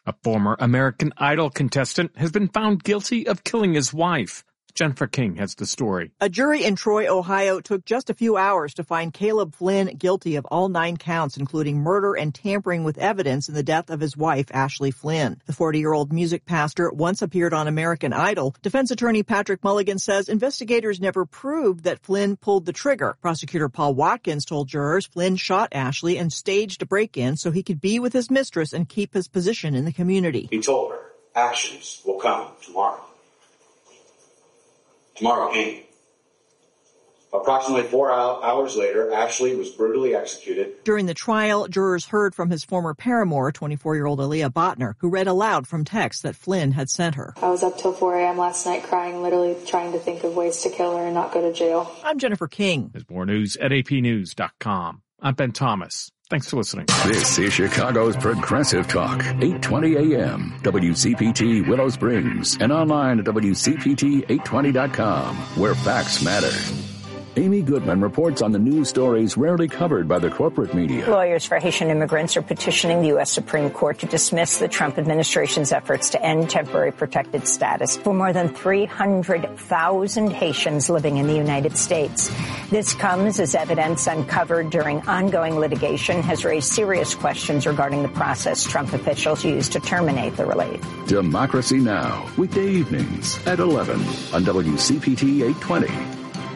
A former American Idol contestant has been found guilty of killing his wife. Jennifer King has the story. A jury in Troy, Ohio took just a few hours to find Caleb Flynn guilty of all 9 counts, including murder and tampering with evidence in the death of his wife, Ashley Flynn. The 40-year-old music pastor once appeared on American Idol. Defense attorney Patrick Mulligan says investigators never proved that Flynn pulled the trigger. Prosecutor Paul Watkins told jurors Flynn shot Ashley and staged a break-in so he could be with his mistress and keep his position in the community. He told her, actions will come tomorrow. Tomorrow came. Approximately 4 hours later, Ashley was brutally executed. During the trial, jurors heard from his former paramour, 24-year-old Aaliyah Botner, who read aloud from texts that Flynn had sent her. I was up till 4 a.m. last night crying, literally trying to think of ways to kill her and not go to jail. I'm Jennifer King. There's more news at apnews.com. I'm Ben Thomas. Thanks for listening. This is Chicago's Progressive Talk, 820 AM, WCPT Willow Springs, and online at WCPT820.com, where facts matter. Amy Goodman reports on the news stories rarely covered by the corporate media. Lawyers for Haitian immigrants are petitioning the U.S. Supreme Court to dismiss the Trump administration's efforts to end temporary protected status for more than 300,000 Haitians living in the United States. This comes as evidence uncovered during ongoing litigation has raised serious questions regarding the process Trump officials used to terminate the relief. Democracy Now!, weekday evenings at 11 on WCPT 820.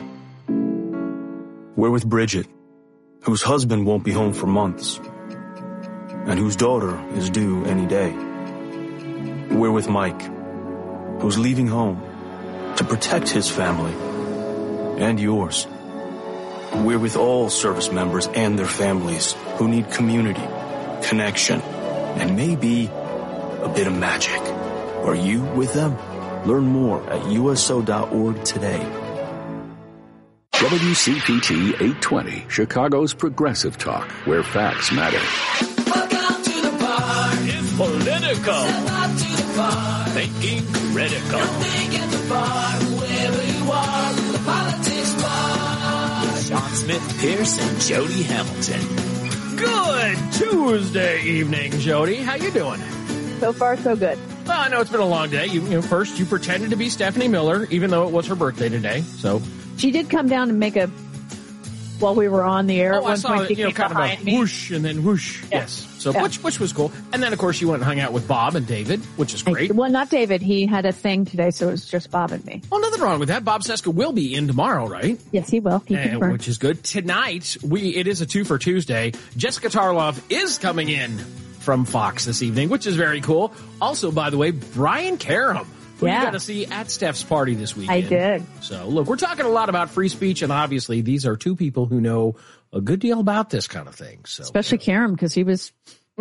We're with Bridget, whose husband won't be home for months, and whose daughter is due any day. We're with Mike, who's leaving home to protect his family and yours. We're with all service members and their families who need community, connection, and maybe a bit of magic. Are you with them? Learn more at USO.org today. WCPT 820, Chicago's Progressive Talk, where facts matter. Welcome to the bar. It's political. Step up to the bar. Thinking critical. You're thinking the bar, wherever you are, the politics bar. With Sean Smith, Pierce, and Jody Hamilton. Good Tuesday evening, Jody. How you doing? So far, so good. Well, I know it's been a long day. First, you pretended to be Stephanie Miller, even though it was her birthday today, so... She did come down and make while we were on the air at one point, she came kind behind of a me. whoosh and then whoosh. Yeah. Yes. So, Yeah. which was cool. And then, of course, you went and hung out with Bob and David, which is great. Well, not David. He had a thing today, so it was just Bob and me. Well, nothing wrong with that. Bob Seska will be in tomorrow, right? Yes, he will. He confirmed. Which is good. Tonight, it is a 2 for Tuesday. Jessica Tarlov is coming in from Fox this evening, which is very cool. Also, by the way, Brian Karam, who you got to see at Steph's party this weekend. I did. So, look, we're talking a lot about free speech, and obviously these are two people who know a good deal about this kind of thing. So, especially Karam, because he was...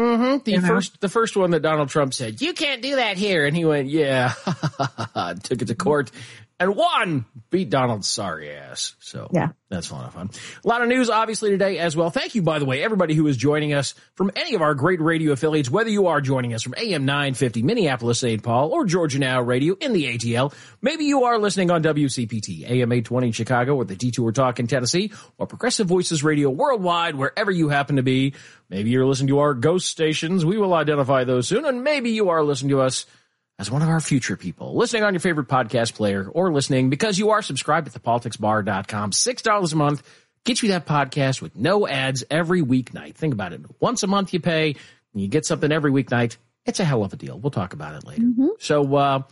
The first one that Donald Trump said, you can't do that here. And he went, yeah, took it to court and won, beat Donald's sorry ass. So yeah, that's a lot of fun. A lot of news, obviously, today as well. Thank you, by the way, everybody who is joining us from any of our great radio affiliates, whether you are joining us from AM 950 Minneapolis, St. Paul, or Georgia Now Radio in the ATL. Maybe you are listening on WCPT, AM 820 in Chicago, or the Detour Talk in Tennessee, or Progressive Voices Radio worldwide, wherever you happen to be. Maybe you're listening to our ghost stations. We will identify those soon. And maybe you are listening to us as one of our future people, listening on your favorite podcast player, or listening because you are subscribed at thepoliticsbar.com. $6 a month gets you that podcast with no ads every weeknight. Think about it. Once a month you pay, and you get something every weeknight. It's a hell of a deal. We'll talk about it later. Mm-hmm. So,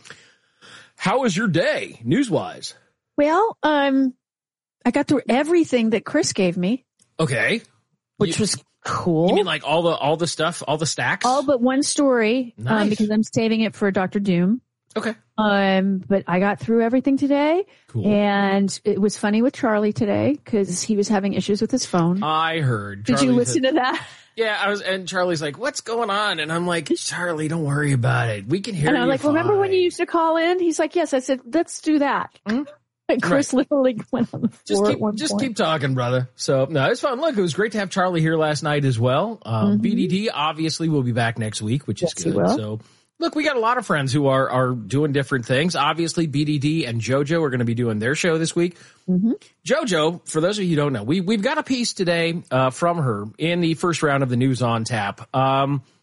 how was your day, news-wise? Well, I got through everything that Chris gave me. Okay. Which was cool. You mean like all the stuff, all the stacks? All but one story, nice. Because I'm saving it for Dr. Doom. Okay. But I got through everything today. Cool. And it was funny with Charlie today because he was having issues with his phone. I heard. Did you listen to that? Yeah, and Charlie's like, what's going on? And I'm like, Charlie, don't worry about it. We can hear you. And I'm like, fine. remember when you used to call in? He's like, yes. I said, let's do that. Mm-hmm. And Chris literally went on the floor Just keep talking, brother. So, no, it's fun. Look, it was great to have Charlie here last night as well. BDD obviously will be back next week, which is good. So, look, we got a lot of friends who are doing different things. Obviously, BDD and JoJo are going to be doing their show this week. Mm-hmm. JoJo, for those of you who don't know, we've got a piece today from her in the first round of the News on Tap.